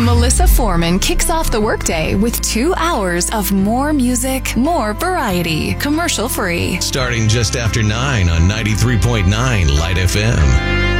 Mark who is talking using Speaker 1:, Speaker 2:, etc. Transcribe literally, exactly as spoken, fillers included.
Speaker 1: Melissa Foreman kicks off the workday with two hours of more music, more variety, commercial free.
Speaker 2: Starting just after nine on ninety-three point nine Light F M.